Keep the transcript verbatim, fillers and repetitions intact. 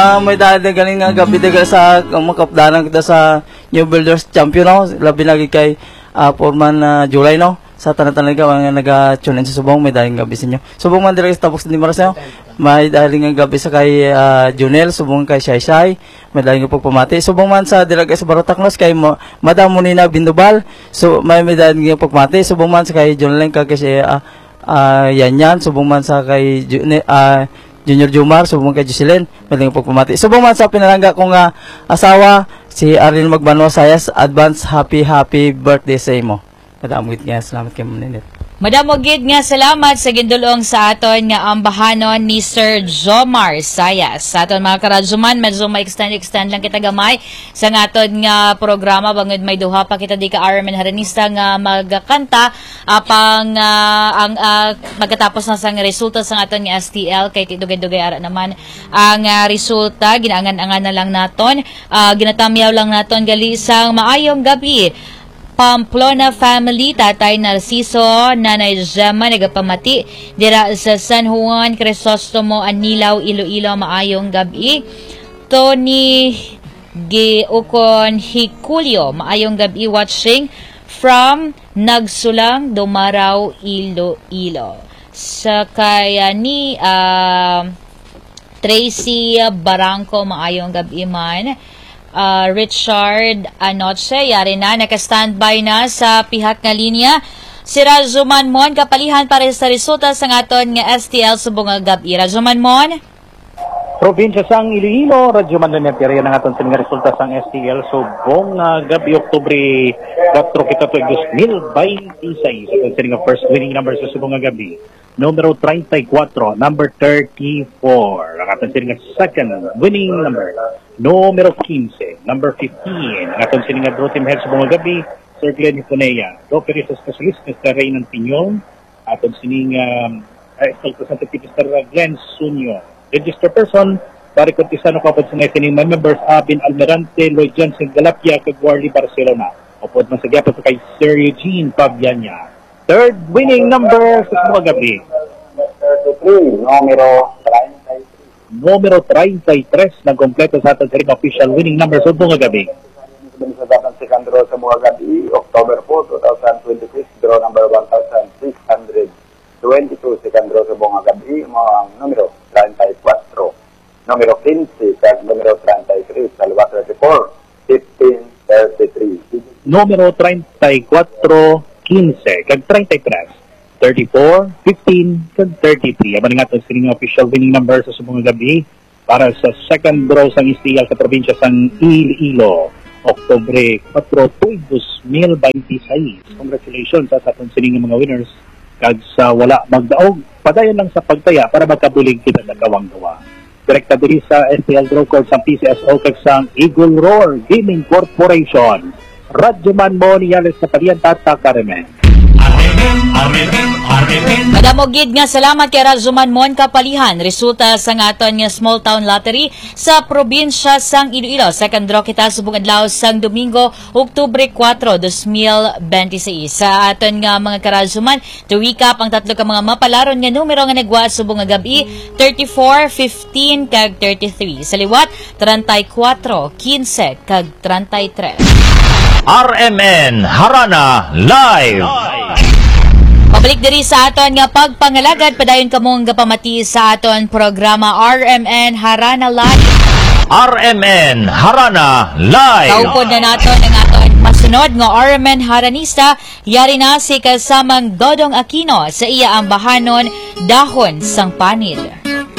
Uh, may dahil na galing nga gabi daga sa uh, makapdanan kita sa New Builders Champion, no? Labi lagi kay uh, Foreman uh, July, no? Sa tanan-tanan ka, mga nag-tune in sa Subong, may dahil gabi sa inyo. Subong man direct tapos hindi maras nyo. May dahil nga gabi sa kay uh, Junel, Subong kay Shai Shai, may dahil nga pagpamati. Subong man sa direct sa Barotaknos kay Ma Madam Munina Bindubal, so may may dahil nga pagpamati. Subong man sa kay Junel kay kasi uh, uh, Yanyan, subong man sa kay Junel, uh, Junior Jumar, subong kay Jocelyn, maling pagpamati. Subong man sa pinalangga kong uh, asawa, si Arlene Magbanwa Sayas, advance happy happy birthday sa imo. Madam Ogid nga, salamat kay Maninit. Madam Ogid nga, salamat sa gindulong sa aton nga ambahanon ni Sir Jomar Sayas. Sa aton mga karadzuman, medyo ma-extend-extend lang kita gamay sa aton nga programa, bangod may duha pa kita di ka R M N Haranista nga magkanta apang uh, ang uh, magkatapos na sang resulta sa aton nga S T L kay tidugay-dugay ara naman ang uh, resulta, ginaangan-angan na lang naton, uh, ginatamyaw lang naton gali sang maayong gabi. Pamplona family, Tatay Narciso, Nanay Gemma, nagapamati dira sa San Juan Crisostomo, Anilaw, Iloilo, maayong gabi. Tony Giukon Hikulio, maayong gabi watching from Nagsulang, Dumaraw, Iloilo. Sa kaya ni uh, Tracy Barangco, maayong gabi man. Uh, Richard Anoche, yari na, naka-standby na sa pihak nga linya. Si Razuman Mon, kapalihan para sa resulta sa ngaton nga S T L subong nga gabi. Razuman Mon? Probinsya sang Iloilo, Razuman Mon, pero yan ang aton sa nga resulta sang S T L subong nga gabi, Oktubre four, kita tuig two thousand twenty-six. Aton sa nga first winning number sa subong nga gabi. Numero thirty-four, number thirty-four. Ang aton sa nga second winning number. Numero fifteen, number fifteen. Ang atong sininga draw team head sa mga gabi, Sir Glenn Hiponea. Doctor is a specialist, Mister Raynan Piñon. Atong sininga uh, representative Mister Glenn Sunyo. Register person, pari kontisano kapag sa nga sining members, Abin Almirante, Lloyd Johnson, Galapia, Kagwarli, Barcelona. Upod man sa gyapon sa kay Sir Eugene Pabianya. Third winning number sa mga gabi. thirty-three, numero Numero thirty-three na kompleto sa ating sarili official winning number sa buong gabi. Sa dapat second draw sa buong gabi, October four, twenty twenty-six, draw number one thousand six hundred twenty-two, second draw sa buong gabi, mga numero thirty-four, numero fifteen, kag numero thirty-three, salwa thirty-four, fifteen, thirty-three. Numero thirty-four, fifteen, kag thirty-three. thirty-four, fifteen, and thirty-three. Aban nga ito sining official winning number sa subong gabi para sa second draw sang S T L sa probinsya sang Iloilo. Oktubre four, two thousand twenty-six. Congratulations sa atong sining mga winners. Kag sa wala magdaog, padayon lang sa pagtaya para magkabulig kita sa kawang-gawa. Direkta diri sa S T L Draw Court sang P C S O kag sang Eagle Roar Gaming Corporation. Radyoman Moniales sa Palian Tata Carmen. Madam Ogid nga, salamat kay Razuman Mon kapalihan resulta sa ngaton nga small town lottery sa probinsya sang Iloilo. Second draw kita subong adlaw sang Domingo, Oktubre four, twenty twenty-six. Sa aton nga mga karazuman, tuwika pang tatlo ka mga mapalaron nga numero nga nagwa subong nga gabi, thirty-four, fifteen kag thirty-three. Sa liwat, thirty-four, fifteen kag thirty-three. R M N Harana Live. Pabalik diri sa aton nga pagpangalagad, padayon kamong gapamati sa aton programa R M N Harana Live. R M N Harana Live. Kaupod na naton ang aton masunod nga R M N Haranista, yari na si kasamang Dodong Aquino sa iya ambahanon Dahon sang Panid.